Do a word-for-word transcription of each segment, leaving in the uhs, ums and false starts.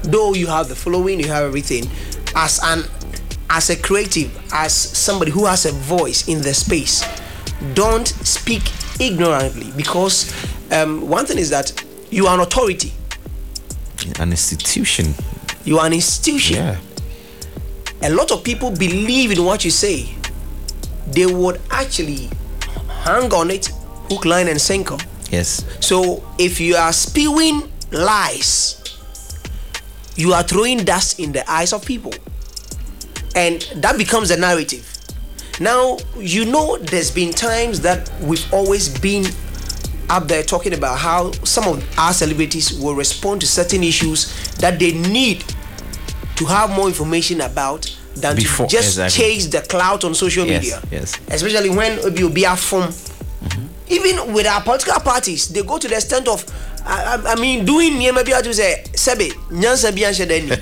though you have the following, you have everything, as an as a creative, as somebody who has a voice in the space, don't speak ignorantly, because um, one thing is that you are an authority, an institution. You are an institution. Yeah. A lot of people believe in what you say. They would actually hang on it, hook, line, and sinker. Yes. So if you are spewing lies, you are throwing dust in the eyes of people, and that becomes a narrative. Now, you know, there's been times that we've always been up there talking about how some of our celebrities will respond to certain issues that they need to have more information about than Before, to just exactly. chase the clout on social yes, media. Yes. Especially when you be a form. Mm-hmm. Even with our political parties, they go to the extent of, I, I, I mean, doing maybe I to say, Sebe, nyansa bi anse deni,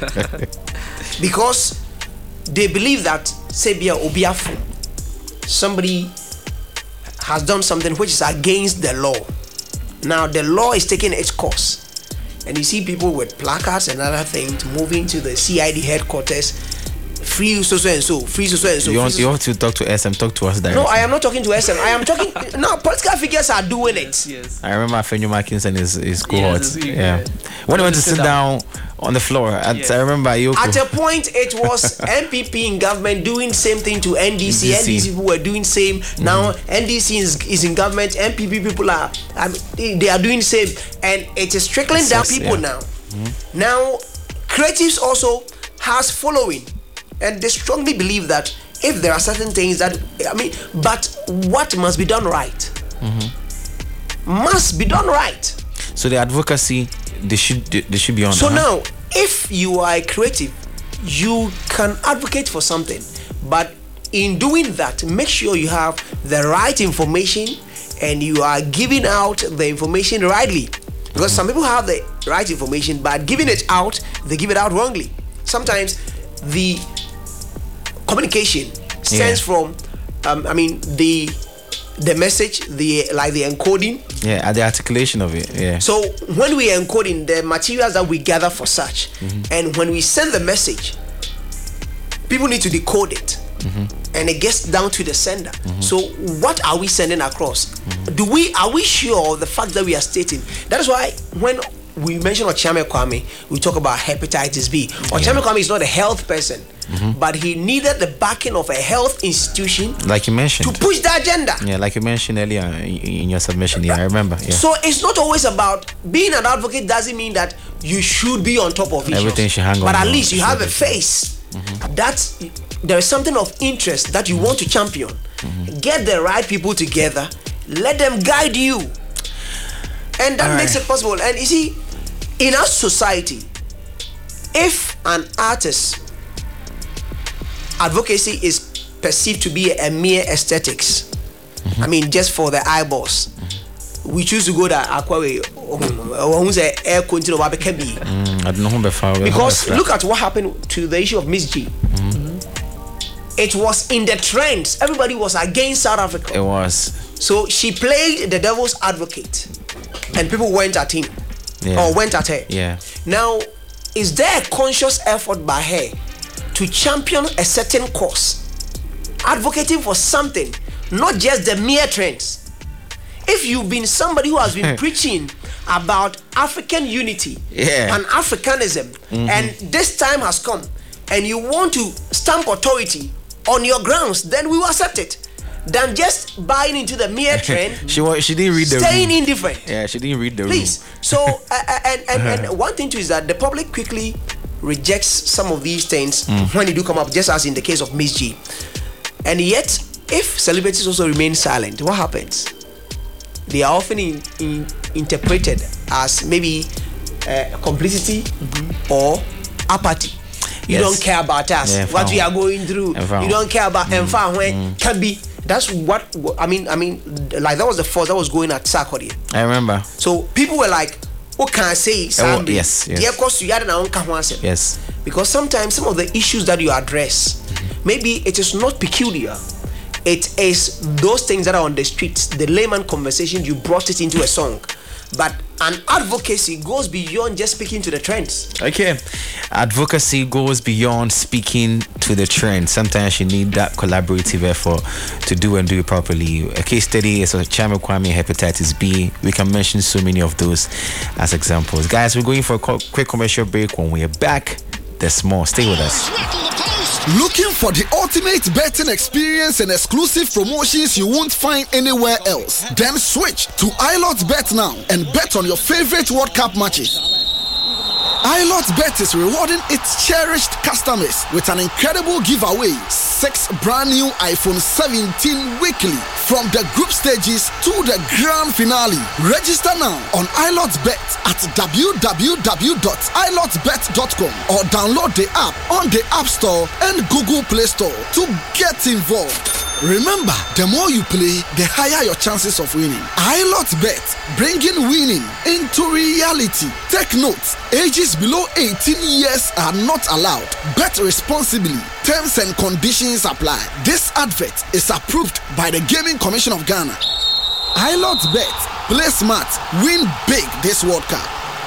because they believe that Sebia Obiafo, somebody has done something which is against the law. Now the law is taking its course, and you see people with placards and other things moving to the C I D headquarters. Free so so and so, free so so and so. You want, you want to talk to S M, talk to us directly. No, I am not talking to S M. I am talking. No, political figures are doing it. Yes. I remember Afenyo Markins and his, his cohort. Yes, yeah. yeah. When he went to sit down on the floor, at, Yes. I remember Yoko. At a point, it was N P P in government doing same thing to N D C. N D C. N D C people were doing same. Mm-hmm. Now N D C is, is in government. N P P people are, I mean, they, they are doing same, and it is trickling down Yes, people yeah. now. Mm-hmm. Now, creatives also has following, and they strongly believe that if there are certain things that, I mean, but what must be done right mm-hmm. must be done right. So the advocacy, they should they should be on. So uh-huh. now, if you are a creative, you can advocate for something, but in doing that, make sure you have the right information and you are giving out the information rightly. Because mm-hmm. some people have the right information, but giving it out, they give it out wrongly. Sometimes the communication stems Yeah. from, um, I mean, the the message, the like the encoding. Yeah, at the articulation of it. Yeah. So when we are encoding the materials that we gather for such, mm-hmm. and when we send the message, people need to decode it, mm-hmm. and it gets down to the sender. Mm-hmm. So what are we sending across? Mm-hmm. Do we are we sure of the fact that we are stating? That is why when we mention Ochame Kwame, we talk about hepatitis B. Ochame Yeah. Kwame is not a health person, mm-hmm. but he needed the backing of a health institution, like you mentioned, to push the agenda. Yeah, like you mentioned earlier in, in your submission. Yeah, I remember. Yeah. So it's not always about being an advocate. Doesn't mean that you should be on top of issues. Everything should hang on. But at your least you have a shoulders. face Mm-hmm. that there is something of interest that you Mm-hmm. want to champion. Mm-hmm. Get the right people together. Let them guide you, and that All makes right. it possible. And you see, in our society, if an artist advocacy is perceived to be a mere aesthetics, mm-hmm. I mean, just for the eyeballs, mm-hmm. we choose to go that Aquawe who's a air continue Mm, I don't know who before. because look at what happened to the issue of Miss G. Mm-hmm. It was in the trends. Everybody was against South Africa. It was. So she played the devil's advocate, and people went at him, Yeah. or went at her. Yeah. Now, is there a conscious effort by her to champion a certain cause, advocating for something, not just the mere trends? If you've been somebody who has been preaching about African unity Yeah. and Africanism, Mm-hmm. and this time has come, and you want to stamp authority on your grounds, then we will accept it. Than just buying into the mere trend, she was. She didn't read the staying room. indifferent. Yeah, she didn't read the Please. room. So, uh, and, and, and one thing too is that the public quickly rejects some of these things Mm. when they do come up, just as in the case of Miss G. And yet, if celebrities also remain silent, what happens? They are often in, in, interpreted as maybe uh, complicity mm-hmm. or apathy. You Yes. don't care about us, Yeah, what found. we are going through. Found. You don't care about mm. Enfa when Mm. can be. That's what I mean. I mean, like that was the force that was going at Sarkodie. I remember. So people were like, "What can I say?" Oh, yes, yes. Yes. Because sometimes some of the issues that you address, maybe it is not peculiar. It is those things that are on the streets, the layman conversation. You brought it into a song, But an advocacy goes beyond just speaking to the trends. Okay. Advocacy goes beyond speaking to the trend. Sometimes you need that collaborative effort to do and do it properly. A case study is a Chairman Kwame hepatitis B. We can mention so many of those as examples. Guys, we're going for a co- quick commercial break. When we're back, there's more. Stay with us. Looking for the ultimate betting experience and exclusive promotions you won't find anywhere else? Then switch to iLotBet now and bet on your favorite World Cup matches. iLotBet is rewarding its cherished customers with an incredible giveaway. Six brand new iPhone seventeen weekly from the group stages to the grand finale. Register now on iLotBet at w w w dot i lot bet dot com or download the app on the App Store and Google Play Store to get involved. Remember, the more you play, the higher your chances of winning. iLotBet, bringing winning into reality. Take note, ages below eighteen years are not allowed. Bet responsibly. Terms and conditions apply. This advert is approved by the Gaming Commission of Ghana. iLotBet, play smart, win big this World Cup.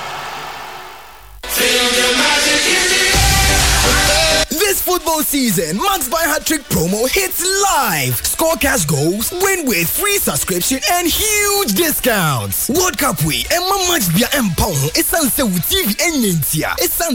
This football season, Max Buy Hat-Trick promo hits live. Score cash goals, win with free subscription and huge discounts. World Cup week, and Max Bia Empong is on T V and Nintia. It's